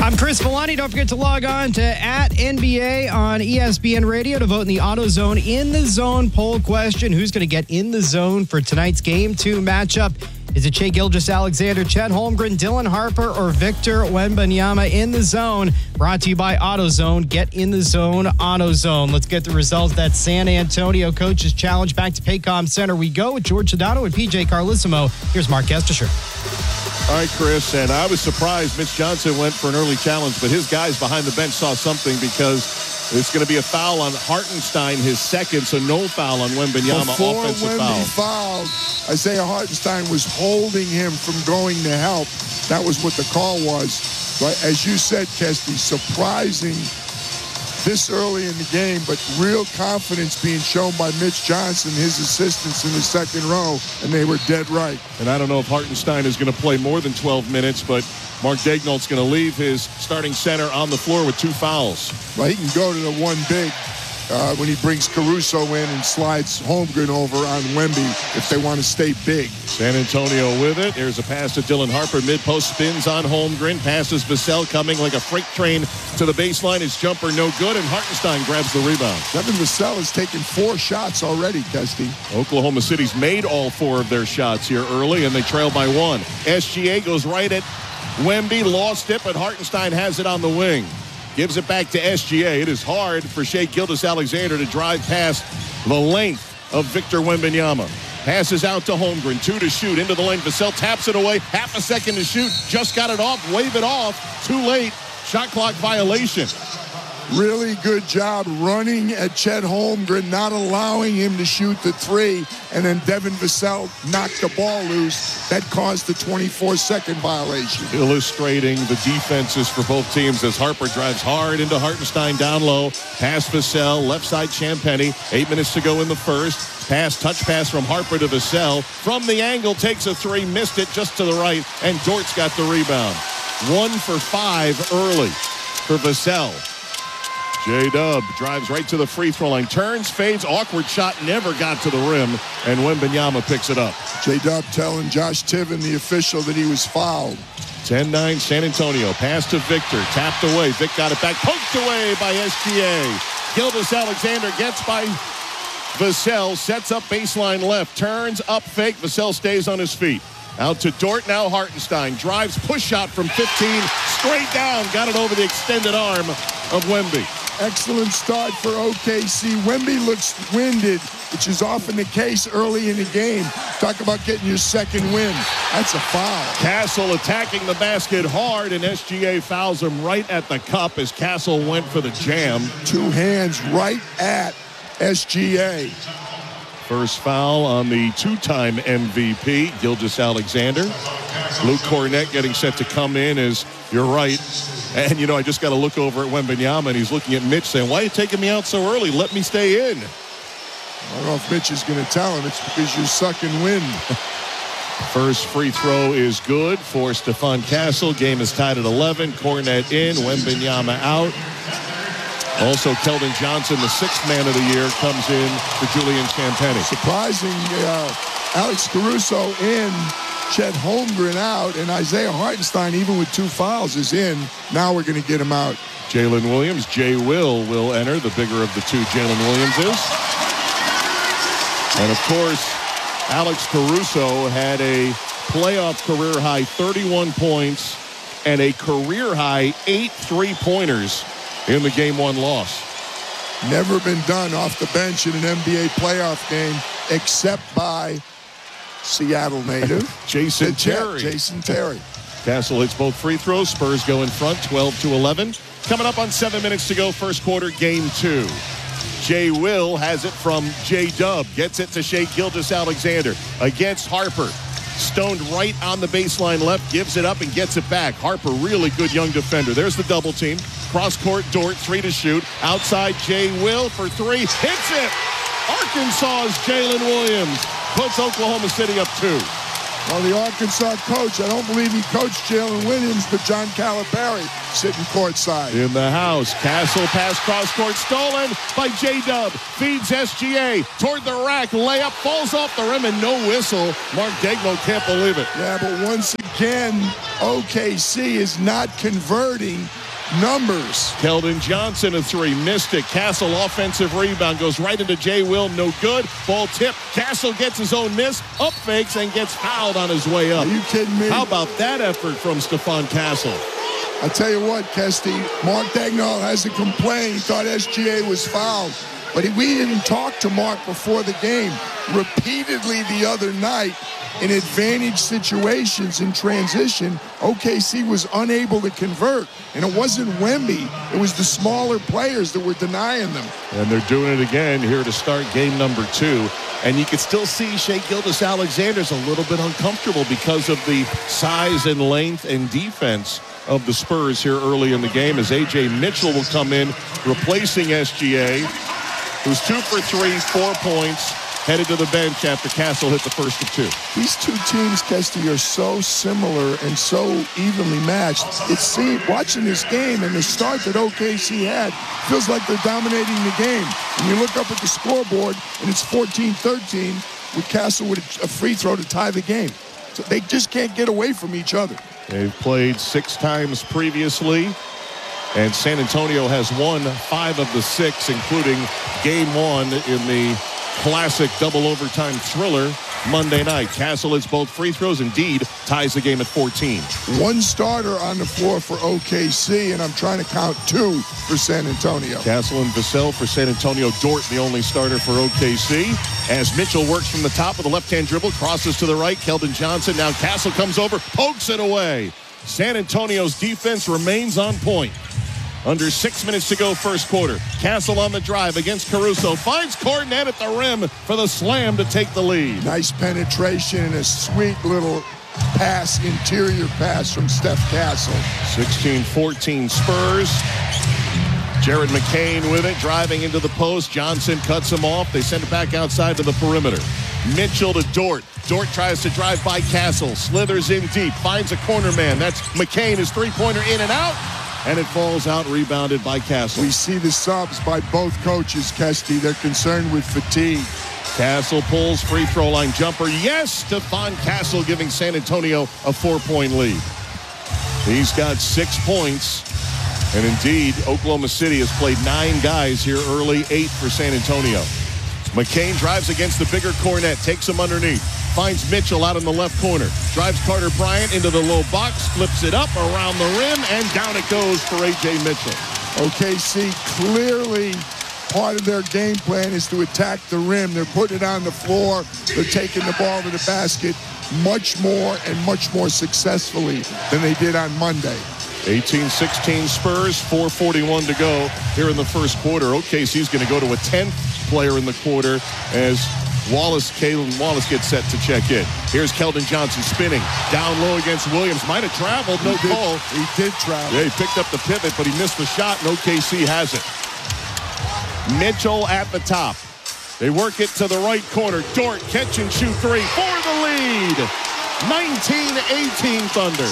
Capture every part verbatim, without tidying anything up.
I'm Chris Villani. Don't forget to log on to at N B A on E S P N Radio to vote in the AutoZone In the Zone poll question. Who's going to get in the zone for tonight's Game two matchup? Is it Shai Gilgeous-Alexander, Chet Holmgren, Dylan Harper, or Victor Wembanyama in the zone? Brought to you by AutoZone. Get in the zone, AutoZone. Let's get the results. That San Antonio Coaches Challenge. Back to Paycom Center we go with George Sedano and P J Carlissimo. Here's Mark Kestisher. All right, Chris, and I was surprised Mitch Johnson went for an early challenge, but his guys behind the bench saw something because it's going to be a foul on Hartenstein, his second, so no foul on Wembanyama. Before offensive Wemby foul. fouled, Isaiah Hartenstein was holding him from going to help. That was what the call was. But as you said, Kesty, surprising this early in the game, but real confidence being shown by Mitch Johnson, his assistants in the second row, and they were dead right. And I don't know if Hartenstein is going to play more than twelve minutes, but Mark Daigneault's going to leave his starting center on the floor with two fouls. Well, he can go to the one big uh, when he brings Caruso in and slides Holmgren over on Wemby if they want to stay big. San Antonio with it. There's a pass to Dylan Harper. Mid-post spins on Holmgren. Passes Vassell coming like a freight train to the baseline. His jumper no good, and Hartenstein grabs the rebound. Devin Vassell has taken four shots already, Kesty. Oklahoma City's made all four of their shots here early, and they trail by one. S G A goes right at Wemby, lost it, but Hartenstein has it on the wing. Gives it back to S G A. It is hard for Shai Gilgeous-Alexander to drive past the length of Victor Wembanyama. Passes out to Holmgren. Two to shoot. Into the lane. Vassell taps it away. Half a second to shoot. Just got it off. Wave it off. Too late. Shot clock violation. Really good job running at Chet Holmgren, not allowing him to shoot the three, and then Devin Vassell knocked the ball loose. That caused the twenty-four second violation. Illustrating the defenses for both teams as Harper drives hard into Hartenstein down low. Pass Vassell, left side Champagnie. Eight minutes to go in the first. Pass, touch pass from Harper to Vassell. From the angle, takes a three, missed it just to the right, and Dort's got the rebound. One for five early for Vassell. J-Dub drives right to the free throw line. Turns, fades, awkward shot, never got to the rim, and Wembanyama picks it up. J-Dub telling Josh Tiven, the official, that he was fouled. ten nine San Antonio. Pass to Victor. Tapped away. Vic got it back. Poked away by S G A. Gilgeous-Alexander gets by Vassell. Sets up baseline left. Turns, up fake. Vassell stays on his feet. Out to Dort, now Hartenstein. Drives, push shot from fifteen. Straight down. Got it over the extended arm of Wemby. Excellent start for O K C. Wemby looks winded, which is often the case early in the game. Talk about getting your second win. That's a foul. Castle attacking the basket hard, and S G A fouls him right at the cup as Castle went for the jam. Two hands right at S G A. First foul on the two-time M V P, Gilgeous-Alexander. Luke Kornet getting set to come in as, you're right. And, you know, I just got to look over at Wembanyama, and he's looking at Mitch saying, why are you taking me out so early? Let me stay in. I don't know if Mitch is going to tell him. It's because you're sucking wind. First free throw is good for Stephon Castle. Game is tied at eleven. Kornet in, Wembanyama out. Also, Keldon Johnson, the sixth man of the year, comes in for Julian Champagnie. Surprising, uh, Alex Caruso in, Chet Holmgren out, and Isaiah Hartenstein, even with two fouls, is in. Now we're going to get him out. Jalen Williams, Jay Will will enter. The bigger of the two, Jalen Williams is. And, of course, Alex Caruso had a playoff career-high thirty-one points and a career-high eight three-pointers in the game one loss. Never been done off the bench in an N B A playoff game except by Seattle native Jason Terry. Jason Terry. Castle hits both free throws. Spurs go in front, twelve to eleven. Coming up on seven minutes to go, first quarter, game two. Jay Will has it from J-Dub. Gets it to Shai Gilgeous-Alexander against Harper. Stoned right on the baseline left, gives it up and gets it back. Harper, really good young defender. There's the double team. Cross court, Dort, three to shoot. Outside, Jay Will for three. Hits it! Arkansas's Jalen Williams puts Oklahoma City up two. Well, the Arkansas coach, I don't believe he coached Jalen Williams, but John Calipari sitting courtside. In the house, Castle pass cross court stolen by J-Dub. Feeds S G A toward the rack. Layup falls off the rim and no whistle. Mark Daigneault can't believe it. Yeah, but once again, O K C is not converting numbers. Keldon Johnson, a three, missed it. Castle, offensive rebound, goes right into Jay Will, no good. Ball tip. Castle gets his own miss, up fakes, and gets fouled on his way up. Are you kidding me? How about that effort from Stephon Castle? I tell you what, Kesty, Mark Dagnall hasn't complained. He thought S G A was fouled. But he, we didn't talk to Mark before the game. Repeatedly the other night, in advantage situations in transition, O K C was unable to convert. And it wasn't Wemby. It was the smaller players that were denying them. And they're doing it again here to start game number two. And you can still see Shai Gilgeous-Alexander's a little bit uncomfortable because of the size and length and defense of the Spurs here early in the game, as A J Mitchell will come in replacing S G A, who's two for three, four points, headed to the bench after Castle hit the first of two. These two teams, Kesty, are so similar and so evenly matched. It seemed, watching this game and the start that O K C had, feels like they're dominating the game. And you look up at the scoreboard, and it's fourteen thirteen with Castle with a free throw to tie the game. So they just can't get away from each other. They've played six times previously, and San Antonio has won five of the six, including game one in the classic double overtime thriller Monday night. Castle hits both free throws, indeed ties the game at fourteen. One starter on the floor for O K C, and I'm trying to count two for San Antonio. Castle and Vassell for San Antonio. Dort, the only starter for O K C. As Mitchell works from the top with a left-hand dribble, crosses to the right. Keldon Johnson. Now Castle comes over, pokes it away. San Antonio's defense remains on point. Under six minutes to go first quarter. Castle on the drive against Caruso. Finds Cornet at the rim for the slam to take the lead. Nice penetration and a sweet little pass, interior pass from Steph Castle. sixteen fourteen Spurs. Jared McCain with it, driving into the post. Johnson cuts him off. They send it back outside to the perimeter. Mitchell to Dort. Dort tries to drive by Castle. Slithers in deep. Finds a corner man. That's McCain. His three-pointer in and out. And it falls out, rebounded by Castle. We see the subs by both coaches, Kesty. They're concerned with fatigue. Castle pulls, free throw line jumper. Yes, Stephon Castle giving San Antonio a four-point lead. He's got six points. And indeed, Oklahoma City has played nine guys here early, eight for San Antonio. McCain drives against the bigger Cornet, takes him underneath. Finds Mitchell out in the left corner. Drives Carter Bryant into the low box, flips it up around the rim, and down it goes for A J Mitchell. O K C clearly part of their game plan is to attack the rim. They're putting it on the floor. They're taking the ball to the basket much more and much more successfully than they did on Monday. eighteen sixteen Spurs, four forty-one to go here in the first quarter. O K C's going to go to a tenth player in the quarter as Wallace, Kalen Wallace gets set to check in. Here's Keldon Johnson spinning down low against Williams. Might have traveled, no he did, call. He did travel. Yeah, he picked up the pivot, but he missed the shot, and O K C has it. Mitchell at the top. They work it to the right corner. Dort, catch and shoot three for the lead. nineteen eighteen Thunder.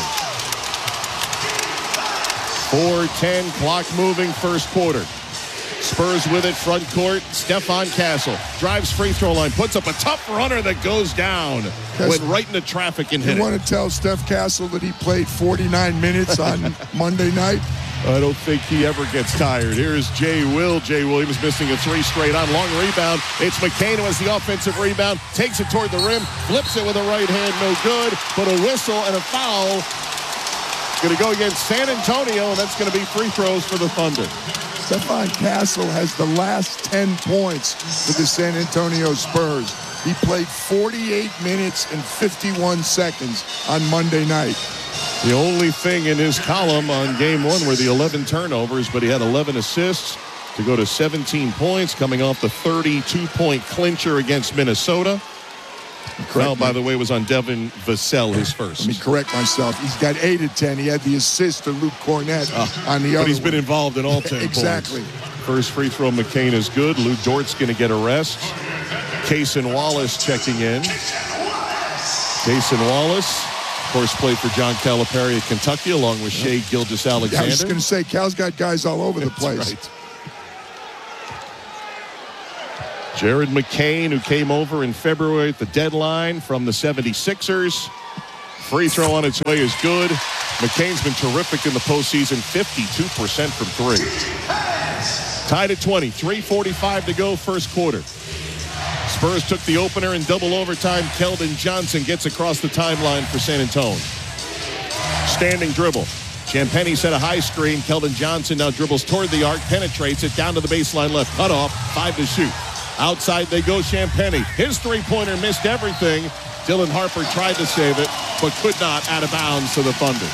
four ten, clock moving, first quarter. Spurs with it, front court. Stephon Castle drives free throw line, puts up a tough runner that goes down. Castle, went right into traffic and hit it. You want to tell Steph Castle that he played forty-nine minutes on Monday night? I don't think he ever gets tired. Here's Jay Will. Jay Williams missing a three straight on. Long rebound. It's McCain who has the offensive rebound. Takes it toward the rim. Flips it with a right hand. No good. But a whistle and a foul. Going to go against San Antonio, and that's going to be free throws for the Thunder. Stephon Castle has the last ten points for the San Antonio Spurs. He played forty-eight minutes and fifty-one seconds on Monday night. The only thing in his column on game one were the eleven turnovers, but he had eleven assists to go to seventeen points, coming off the thirty-two point clincher against Minnesota. Now, by the way, was on Devin Vassell, his first. Let me correct myself. He's got eight of ten. He had the assist to Luke Cornet uh, on the but other But he's one. been involved in all ten exactly. points. First free throw, McCain is good. Lou Dort's going to get a rest. Cason Wallace checking in. Cason Wallace, of course, played for John Calipari at Kentucky, along with Shai Gilgeous-Alexander. Yeah, I was going to say, Cal's got guys all over the That's place. Right. Jared McCain, who came over in February at the deadline from the seventy-sixers. Free throw on its way is good. McCain's been terrific in the postseason, fifty-two percent from three. Tied at twenty, three forty-five to go, first quarter. Spurs took the opener in double overtime. Keldon Johnson gets across the timeline for San Antonio. Standing dribble. Champagnie set a high screen. Keldon Johnson now dribbles toward the arc, penetrates it down to the baseline left. Cut off, five to shoot. Outside they go, Champagnie. His three-pointer missed everything. Dylan Harper tried to save it, but could not, out of bounds to the Thunder.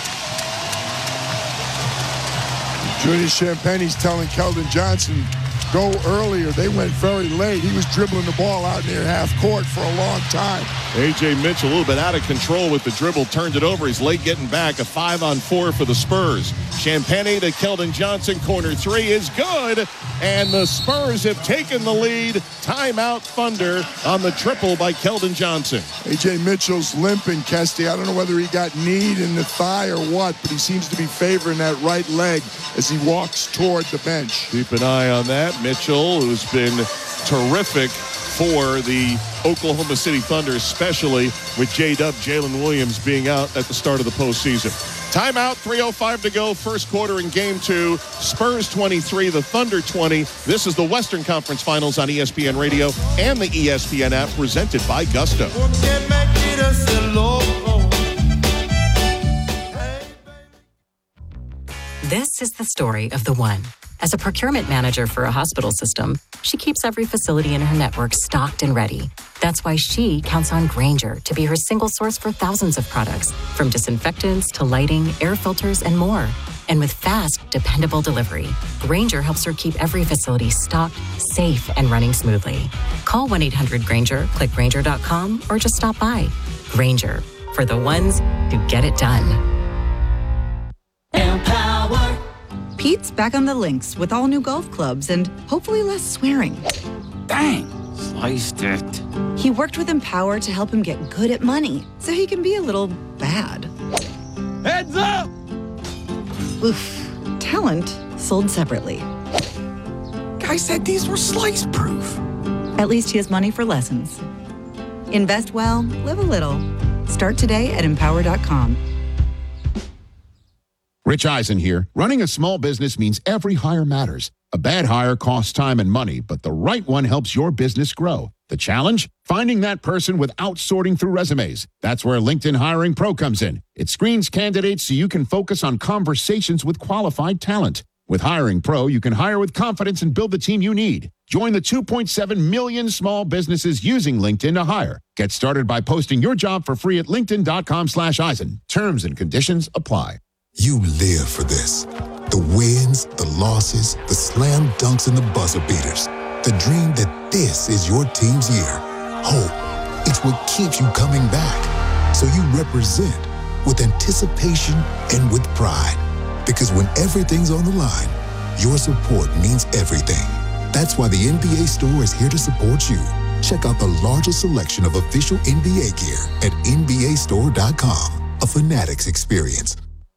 Julius Champagnie's telling Keldon Johnson, go earlier. They went very late. He was dribbling the ball out near half court for a long time. A J Mitchell a little bit out of control with the dribble, turned it over. He's late getting back. A five on four for the Spurs. Champagnie to Keldon Johnson. Corner three is good. And the Spurs have taken the lead. Timeout Thunder on the triple by Keldon Johnson. A J Mitchell's limping, Kesty. I don't know whether he got kneed in the thigh or what, but he seems to be favoring that right leg as he walks toward the bench. Keep an eye on that. Mitchell, who's been terrific for the Oklahoma City Thunder, especially with J-Dub, Jalen Williams being out at the start of the postseason. Timeout, three oh five to go, first quarter in game two. Spurs twenty-three, the Thunder twenty. This is the Western Conference Finals on E S P N Radio and the E S P N app, presented by Gusto. This is the story of the one. As a procurement manager for a hospital system, she keeps every facility in her network stocked and ready. That's why she counts on Grainger to be her single source for thousands of products, from disinfectants to lighting, air filters, and more. And with fast, dependable delivery, Grainger helps her keep every facility stocked, safe, and running smoothly. Call one eight hundred Grainger, click Grainger dot com, or just stop by. Grainger, for the ones who get it done. Empower. Pete's back on the links with all new golf clubs and hopefully less swearing. Dang, sliced it. He worked with Empower to help him get good at money so he can be a little bad. Heads up! Oof. Talent sold separately. Guy said these were slice proof. At least he has money for lessons. Invest well, live a little. Start today at empower dot com. Rich Eisen here. Running a small business means every hire matters. A bad hire costs time and money, but the right one helps your business grow. The challenge? Finding that person without sorting through resumes. That's where LinkedIn Hiring Pro comes in. It screens candidates so you can focus on conversations with qualified talent. With Hiring Pro, you can hire with confidence and build the team you need. Join the two point seven million small businesses using LinkedIn to hire. Get started by posting your job for free at linkedin dot com slash Eisen. Terms and conditions apply. You live for this. The wins, the losses, the slam dunks, and the buzzer beaters. The dream that this is your team's year. Hope, it's what keeps you coming back. So you represent with anticipation and with pride. Because when everything's on the line, your support means everything. That's why the N B A store is here to support you. Check out the largest selection of official N B A gear at N B A store dot com. A Fanatics experience.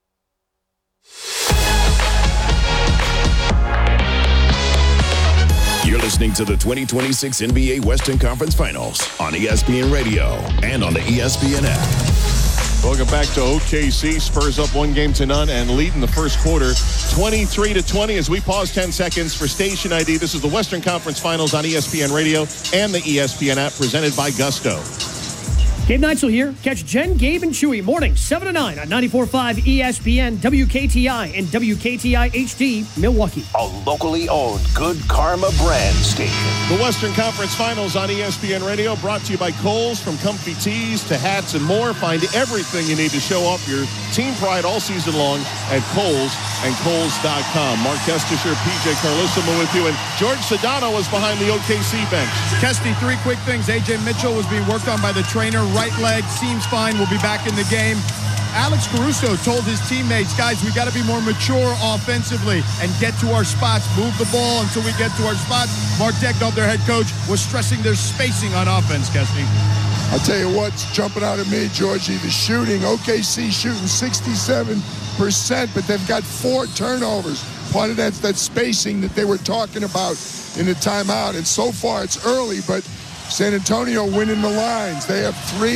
You're listening to the twenty twenty-six N B A Western Conference Finals on E S P N Radio and on the E S P N app. Welcome back to O K C. Spurs up one game to none and lead in the first quarter, twenty-three to twenty. As we pause ten seconds for station I D, this is the Western Conference Finals on E S P N Radio and the E S P N app, presented by Gusto. Gabe Neitzel here. Catch Jen, Gabe, and Chewy mornings seven to nine on ninety-four point five E S P N, W K T I, and W K T I H D, Milwaukee. A locally owned Good Karma brand station. The Western Conference Finals on E S P N Radio, brought to you by Kohl's. From comfy tees to hats and more, find everything you need to show off your team pride all season long at Kohl's and Kohl's dot com. Mark Kestisher, P J Carlissimo with you, and George Sedano was behind the O K C bench. Kesty, three quick things. A J Mitchell was being worked on by the trainer. Right leg seems fine. Will be back in the game. Alex Caruso told his teammates, guys, we got to be more mature offensively and get to our spots. Move the ball until we get to our spots. Mark Decknold, their head coach, was stressing their spacing on offense, Kesty. I'll tell you what's jumping out at me, Georgie, the shooting. O K C shooting sixty-seven percent, but they've got four turnovers. Part of that's that spacing that they were talking about in the timeout. And so far, it's early, but San Antonio winning the lines. They have three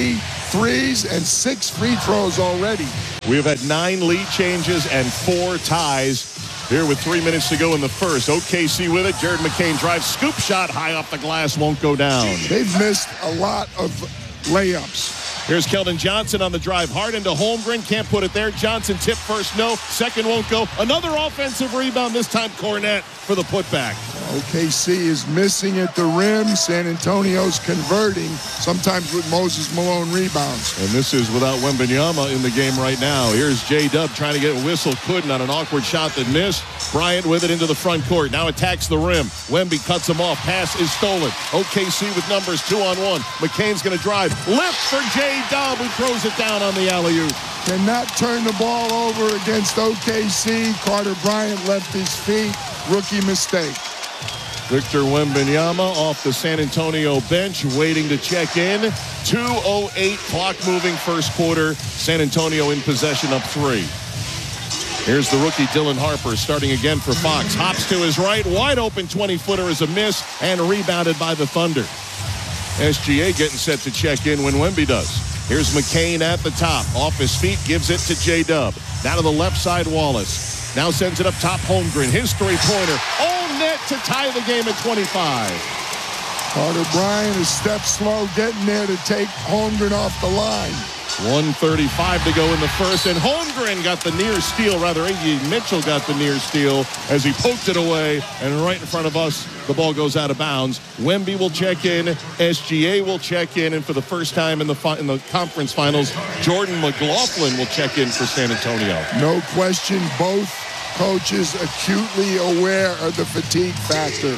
threes and six free throws already. We have had nine lead changes and four ties here with three minutes to go in the first. O K C with it. Jared McCain drives. Scoop shot high off the glass. Won't go down. They've missed a lot of layups. Here's Keldon Johnson on the drive. Hard into Holmgren. Can't put it there. Johnson tip first. No. Second won't go. Another offensive rebound. This time Cornette for the putback. O K C is missing at the rim. San Antonio's converting, sometimes with Moses Malone rebounds. And this is without Wembanyama in the game right now. Here's J-Dub trying to get a whistle. Couldn't on an awkward shot that missed. Bryant with it into the front court. Now attacks the rim. Wemby cuts him off. Pass is stolen. O K C with numbers two on one. McCain's going to drive. Lift for J-Dub, who throws it down on the alley-oop. Cannot turn the ball over against O K C. Carter Bryant left his feet. Rookie mistake. Victor Wembanyama off the San Antonio bench, waiting to check in. two oh eight clock moving first quarter. San Antonio in possession up three. Here's the rookie Dylan Harper starting again for Fox. Hops to his right. Wide open twenty-footer is a miss and rebounded by the Thunder. S G A getting set to check in when Wemby does. Here's McCain at the top. Off his feet, gives it to J-Dub. Down to the left side, Wallace. Now sends it up top, Holmgren. His three-pointer. All net to tie the game at twenty-five. Carter Bryant is step slow, getting there to take Holmgren off the line. one thirty-five to go in the first, and Holmgren got the near steal. Rather, A J Mitchell got the near steal as he poked it away, and right in front of us, the ball goes out of bounds. Wemby will check in, S G A will check in, and for the first time in the fi- in the conference finals, Jordan McLaughlin will check in for San Antonio. No question, both coaches acutely aware of the fatigue factor.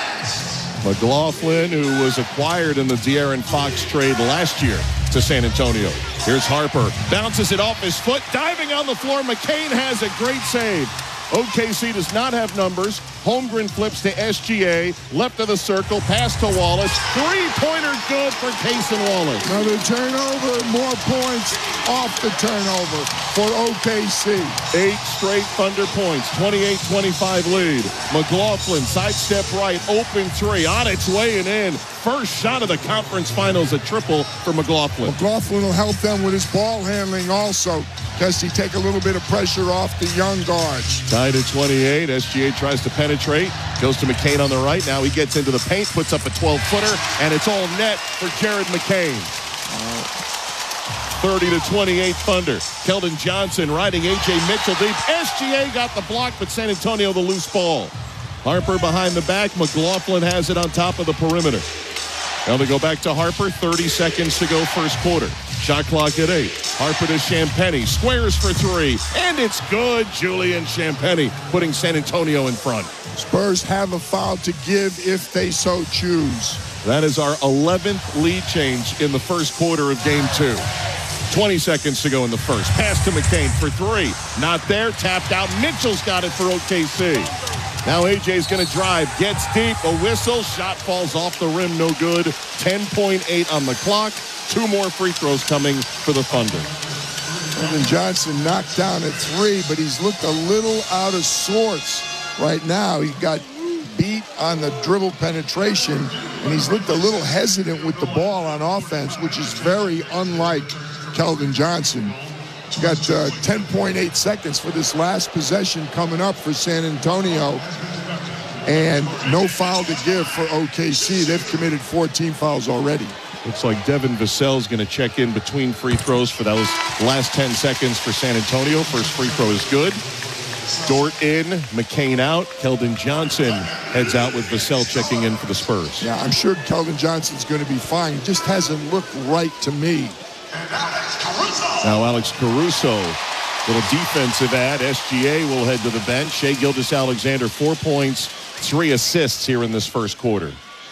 McLaughlin, who was acquired in the De'Aaron Fox trade last year to San Antonio. Here's Harper. Bounces it off his foot. Diving on the floor. McCain has a great save. O K C does not have numbers. Holmgren flips to S G A. Left of the circle. Pass to Wallace. Three-pointer good for Cason Wallace. Another turnover. More points off the turnover for O K C. Eight straight Thunder points. twenty-eight twenty-five lead. McLaughlin sidestep right. Open three. On its way and in. First shot of the conference finals. A triple for McLaughlin. McLaughlin will help them with his ball handling also. Because he take a little bit of pressure off the young guards. Tied at twenty-eight. S G A tries to penetrate. Goes to McCain on the right. Now he gets into the paint. Puts up a twelve-footer. And it's all net for Jared McCain. thirty to twenty-eight Thunder. Keldon Johnson riding A J Mitchell deep. S G A got the block, but San Antonio the loose ball. Harper behind the back. McLaughlin has it on top of the perimeter. Now they go back to Harper. thirty seconds to go first quarter. Shot clock at eight. Harper to Champagnie. Squares for three. And it's good. Julian Champagnie putting San Antonio in front. Spurs have a foul to give if they so choose. That is our eleventh lead change in the first quarter of game two. twenty seconds to go in the first. Pass to McCain for three. Not there. Tapped out. Mitchell's got it for O K C. Now A J's going to drive. Gets deep. A whistle. Shot falls off the rim. No good. ten point eight on the clock. Two more free throws coming for the Thunder. Keldon Johnson knocked down at three, but he's looked a little out of sorts right now. He got beat on the dribble penetration, and he's looked a little hesitant with the ball on offense, which is very unlike Keldon Johnson. Got uh, ten point eight seconds for this last possession coming up for San Antonio, and no foul to give for O K C. They've committed fourteen fouls already. Looks like Devin Vassell's going to check in between free throws for those last ten seconds for San Antonio. First free throw is good. Dort in, McCain out. Keldon Johnson heads out with Vassell checking in for the Spurs. Yeah, I'm sure Keldon Johnson's going to be fine. Just hasn't looked right to me. Now Alex Caruso, little defensive ad. S G A will head to the bench. Shai Gilgeous-Alexander, four points, three assists here in this first quarter.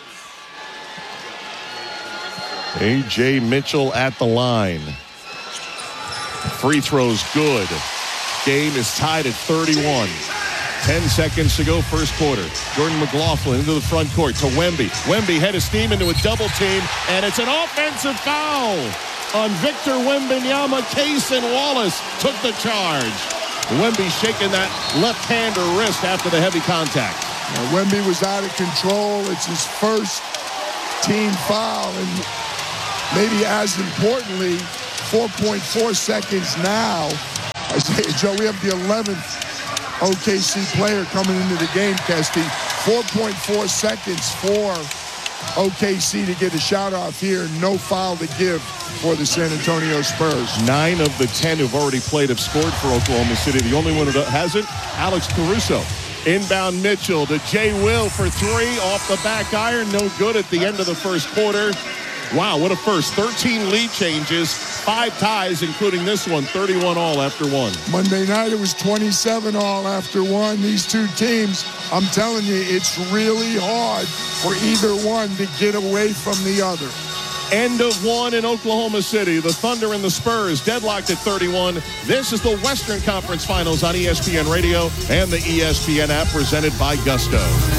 A J Mitchell at the line. Free throws good. Game is tied at thirty-one. ten seconds to go first quarter. Jordan McLaughlin into the front court to Wemby. Wemby head of steam into a double team, and it's an offensive foul on Victor Wembanyama. Cason Wallace took the charge. Wemby shaking that left hand or wrist after the heavy contact. Now, Wemby was out of control. It's his first team foul, and maybe as importantly, four point four seconds now. Isaiah Joe, we have the eleventh O K C player coming into the game, Kesty. four point four seconds for O K C to get a shot off here. No foul to give for the San Antonio Spurs. Nine of the ten who've already played have scored for Oklahoma City. The only one who hasn't, Alex Caruso. Inbound Mitchell to Jay Will for three. Off the back iron. No good at the end of the first quarter. Wow, what a first. thirteen lead changes, five ties, including this one, thirty-one all after one. Monday night, it was twenty-seven all after one. These two teams, I'm telling you, it's really hard for either one to get away from the other. End of one in Oklahoma City. The Thunder and the Spurs deadlocked at thirty-one. This is the Western Conference Finals on E S P N Radio and the E S P N app presented by Gusto.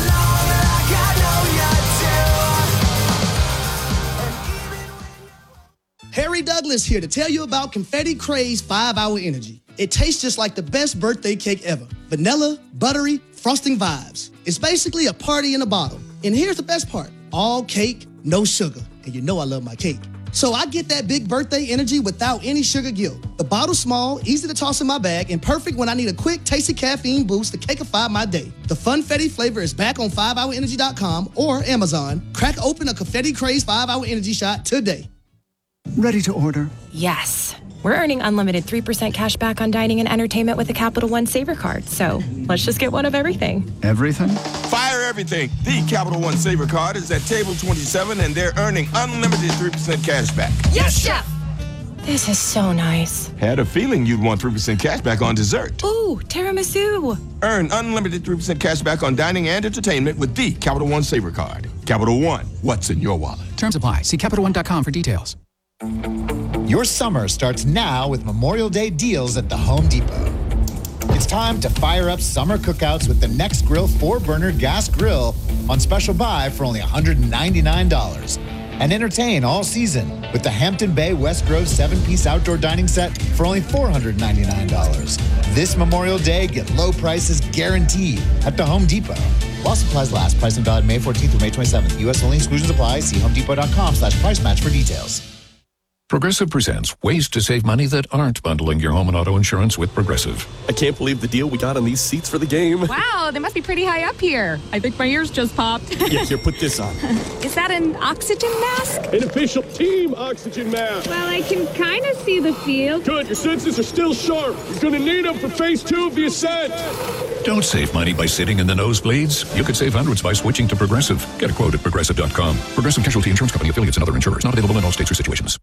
Harry Douglas here to tell you about Confetti Craze five hour Energy. It tastes just like the best birthday cake ever. Vanilla, buttery, frosting vibes. It's basically a party in a bottle. And here's the best part. All cake, no sugar. And you know I love my cake. So I get that big birthday energy without any sugar guilt. The bottle's small, easy to toss in my bag, and perfect when I need a quick, tasty caffeine boost to cakeify my day. The Funfetti flavor is back on five hour energy dot com or Amazon. Crack open a Confetti Craze five hour Energy shot today. Ready to order? Yes. We're earning unlimited three percent cash back on dining and entertainment with the Capital One Saver Card. So let's just get one of everything. Everything? Fire everything. The Capital One Saver Card is at table twenty-seven, and they're earning unlimited three percent cash back. Yes, Chef! This is so nice. Had a feeling you'd want three percent cash back on dessert. Ooh, tiramisu. Earn unlimited three percent cash back on dining and entertainment with the Capital One Saver Card. Capital One, what's in your wallet? Terms apply. See Capital One dot com for details. Your summer starts now with Memorial Day deals at the Home Depot. It's time to fire up summer cookouts with the Next Grill four burner gas grill on special buy for only one hundred ninety-nine dollars. And entertain all season with the Hampton Bay West Grove seven piece outdoor dining set for only four hundred ninety-nine dollars. This Memorial Day, get low prices guaranteed at the Home Depot. While supplies last, price and valid May fourteenth through May twenty-seventh. U S only, exclusions apply. See homedepot.com slash price match for details. Progressive presents ways to save money that aren't bundling your home and auto insurance with Progressive. I can't believe the deal we got on these seats for the game. Wow, they must be pretty high up here. I think my ears just popped. Yeah, here, put this on. Is that an oxygen mask? An official team oxygen mask. Well, I can kind of see the field. Good, your senses are still sharp. You're going to need them for phase two of the ascent. Don't save money by sitting in the nosebleeds. You could save hundreds by switching to Progressive. Get a quote at progressive dot com. Progressive Casualty Insurance Company, affiliates, and other insurers. Not available in all states or situations.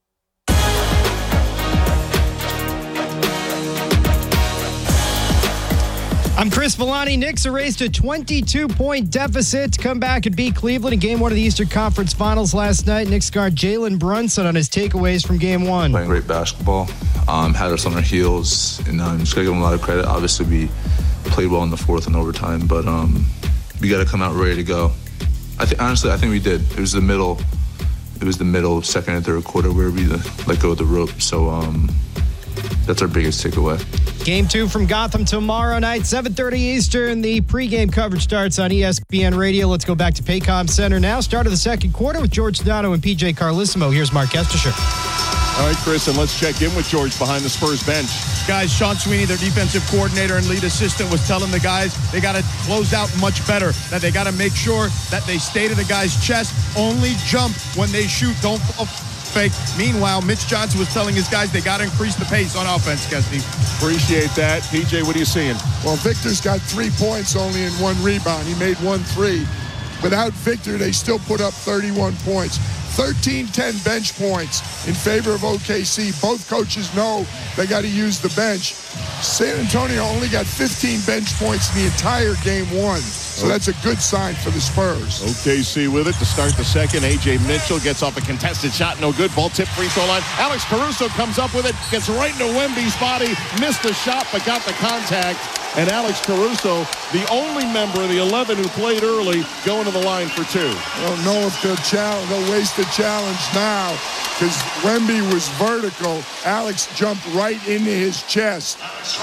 I'm Chris Villani. Knicks erased a twenty-two point deficit to come back and beat Cleveland in game one of the Eastern Conference Finals last night. Knicks guard Jalen Brunson on his takeaways from game one. Playing great basketball, um, had us on our heels, and I'm um, just got to give them a lot of credit. Obviously, we played well in the fourth and overtime, but um, we got to come out ready to go. I think honestly, I think we did. It was the middle, it was the middle, second and third quarter where we let go of the rope. So um, that's our biggest takeaway. Game two from Gotham tomorrow night, seven thirty Eastern. The pregame coverage starts on E S P N Radio. Let's go back to Paycom Center now. Start of the second quarter with George Sedano and P J Carlissimo. Here's Mark Estisher. All right, Chris, and let's check in with George behind the Spurs bench. Guys, Sean Sweeney, their defensive coordinator and lead assistant, was telling the guys they got to close out much better, that they got to make sure that they stay to the guy's chest, only jump when they shoot, don't fake. Meanwhile, Mitch Johnson was telling his guys they got to increase the pace on offense, Kesty. Appreciate that. P J, what are you seeing? Well, Victor's got three points only in one rebound. He made one three. Without Victor, they still put up thirty-one points. thirteen ten bench points in favor of O K C. Both coaches know they got to use the bench. San Antonio only got fifteen bench points in the entire game one. So that's a good sign for the Spurs. O K C with it to start the second. A J Mitchell gets off a contested shot. No good. Ball tip free throw line. Alex Caruso comes up with it. Gets right into Wemby's body. Missed the shot but got the contact. And Alex Caruso, the only member of the eleven who played early, going to the line for two. I don't know if they'll, challenge, they'll waste the challenge now because Wemby was vertical. Alex jumped right into his chest.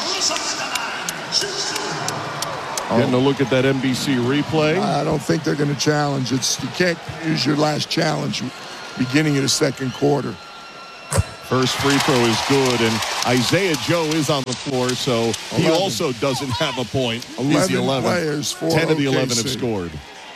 Getting a look at that N B C replay. I don't think they're going to challenge. It's you can't use your last challenge beginning of the second quarter. First free throw is good, and Isaiah Joe is on the floor, so he eleven. also doesn't have a point. He's eleven the eleventh. players for ten of the O K C. eleven have scored.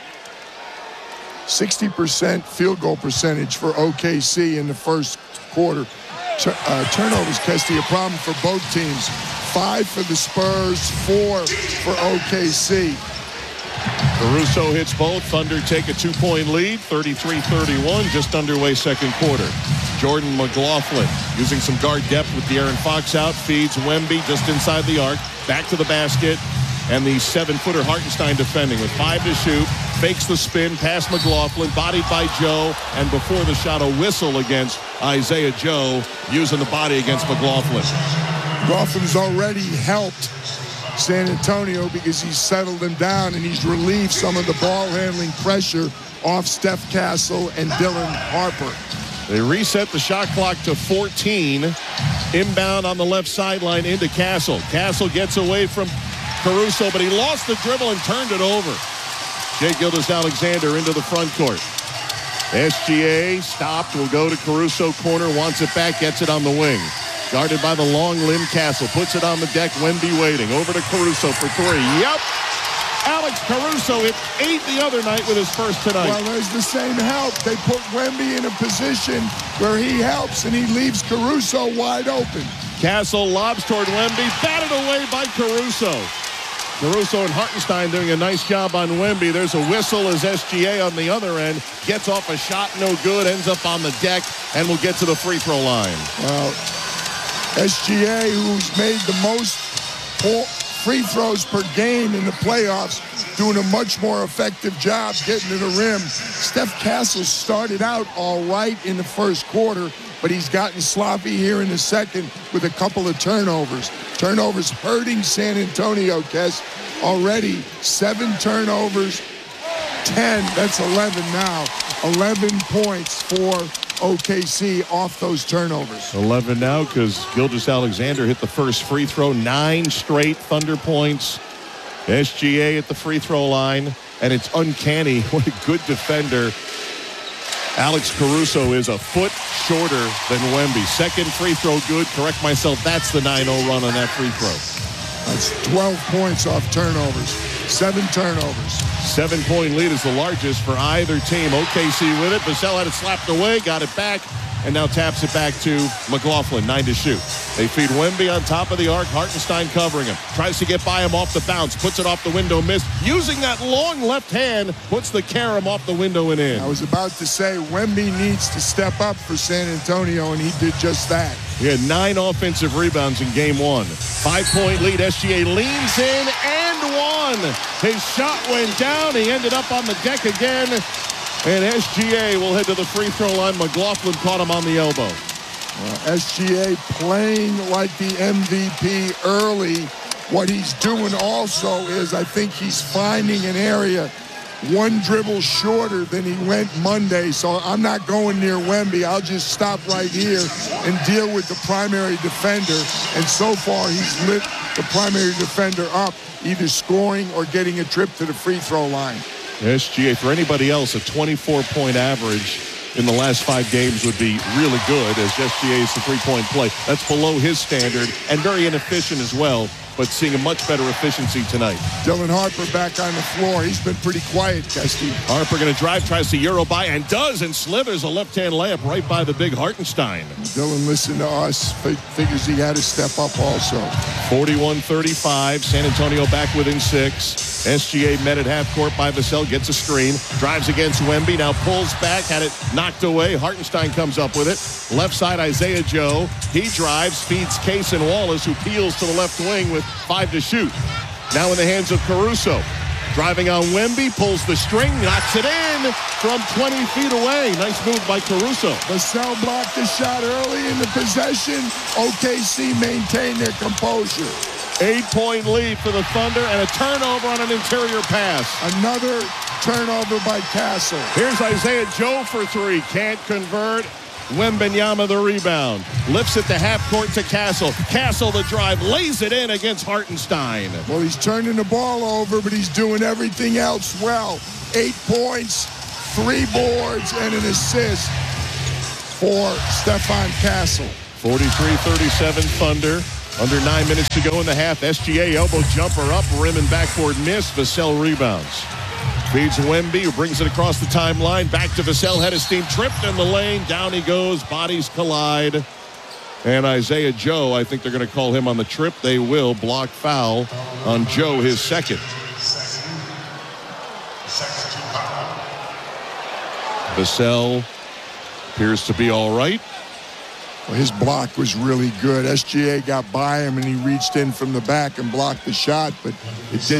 sixty percent field goal percentage for O K C in the first quarter. Tur- uh, turnovers, Kesty, a problem for both teams. Five for the Spurs, four for O K C. Caruso hits both. Thunder take a two-point lead, thirty-three thirty-one, just underway second quarter. Jordan McLaughlin using some guard depth with De'Aaron Fox out, feeds Wemby just inside the arc, back to the basket, and the seven-footer Hartenstein defending with five to shoot, fakes the spin, past McLaughlin, bodied by Joe, and before the shot, a whistle against Isaiah Joe, using the body against McLaughlin. McLaughlin's already helped San Antonio because he's settled them down and he's relieved some of the ball handling pressure off Steph Castle and Dylan Harper. They reset the shot clock to fourteen. Inbound on the left sideline into Castle. Castle gets away from Caruso, but he lost the dribble and turned it over. Shai Gilgeous-Alexander into the front court. S G A stopped, will go to Caruso corner, wants it back, gets it on the wing. Guarded by the long limb Castle, puts it on the deck, Wemby waiting. Over to Caruso for three. Yep! Alex Caruso hit eight the other night with his first tonight. Well, there's the same help. They put Wemby in a position where he helps and he leaves Caruso wide open. Castle lobs toward Wemby, batted away by Caruso. Caruso and Hartenstein doing a nice job on Wemby. There's a whistle as S G A on the other end gets off a shot, no good, ends up on the deck, and will get to the free throw line. Well, S G A, who's made the most free throws per game in the playoffs, doing a much more effective job getting to the rim. Steph Castle started out all right in the first quarter, but he's gotten sloppy here in the second with a couple of turnovers. Turnovers hurting San Antonio, Kes. Already seven turnovers, ten, that's eleven now. eleven points for O K C off those turnovers. eleven now because Gilgeous-Alexander hit the first free throw. Nine straight Thunder points. S G A at the free throw line. And it's uncanny. What a good defender Alex Caruso is. A foot shorter than Wemby. Second free throw good. Correct myself. That's the nine oh run on that free throw. That's twelve points off turnovers. Seven turnovers. Seven-point lead is the largest for either team. O K C with it. Vassell had it slapped away, got it back, and now taps it back to McLaughlin. Nine to shoot. They feed Wemby on top of the arc. Hartenstein covering him. Tries to get by him off the bounce. Puts it off the window. Missed. Using that long left hand, puts the carom off the window and in. I was about to say, Wemby needs to step up for San Antonio, and he did just that. He had nine offensive rebounds in game one. Five-point lead. S G A leans in and one. His shot went down. He ended up on the deck again. And S G A will head to the free throw line. McLaughlin caught him on the elbow. Uh, S G A playing like the M V P early. What he's doing also is I think he's finding an area one dribble shorter than he went Monday. So I'm not going near Wemby. I'll just stop right here and deal with the primary defender. And so far he's lit the primary defender up, either scoring or getting a trip to the free throw line. S G A, for anybody else, a twenty-four point average in the last five games would be really good, as S G A is the three-point play. That's below his standard and very inefficient as well, but seeing a much better efficiency tonight. Dylan Harper back on the floor. He's been pretty quiet, Kesty. Harper going to drive, tries to Euro by, and does, and slithers a left-hand layup right by the big Hartenstein. Dylan listened to us, figures he had to step up also. forty-one thirty-five, San Antonio back within six. S G A met at half court by Vassell, gets a screen, drives against Wemby, now pulls back, had it knocked away. Hartenstein comes up with it. Left side, Isaiah Joe. He drives, feeds Case and Wallace, who peels to the left wing with five to shoot. Now in the hands of Caruso. Driving on Wemby, pulls the string, knocks it in from twenty feet away. Nice move by Caruso. Vassell blocked the shot early in the possession. O K C maintained their composure. Eight-point lead for the Thunder and a turnover on an interior pass. Another turnover by Castle. Here's Isaiah Joe for three. Can't convert. Wembanyama the rebound. Lifts it to half court to Castle. Castle the drive. Lays it in against Hartenstein. Well, he's turning the ball over, but he's doing everything else well. Eight points, three boards, and an assist. for Stefan Castle. forty-three thirty-seven Thunder. Under nine minutes to go in the half. S G A elbow jumper up, rim and backboard miss. Vassell rebounds. Feeds Wemby, who brings it across the timeline. Back to Vassell. Hennestein tripped in the lane. Down he goes. Bodies collide. And Isaiah Joe, I think they're going to call him on the trip. They will. Block foul on Joe, his second. Vassell appears to be all right. Well, his block was really good. S G A got by him, and he reached in from the back and blocked the shot, but it did